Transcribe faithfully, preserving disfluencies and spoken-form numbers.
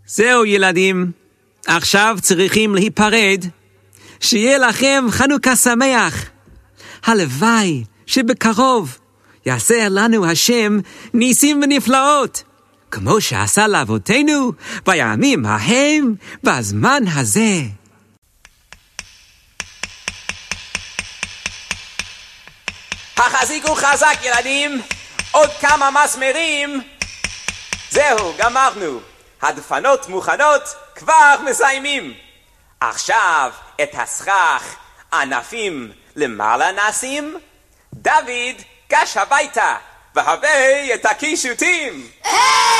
זהו ילדים, עכשיו צריכים להיפרד. שיהיה לכם חנוכה שמח. הלוואי שבקרוב יעשה לנו השם ניסים ונפלאות, כמו שעשה לאבותינו בימים ההם בזמן הזה. החזיקו חזק ילדים, עוד כמה מסמרים. זהו, גמרנו. הדפנות מוכנות, כבר מסיימים. עכשיו את הסכך ענפים למעלה נשים. דוד, גש הביתה והביא את הקישוטים.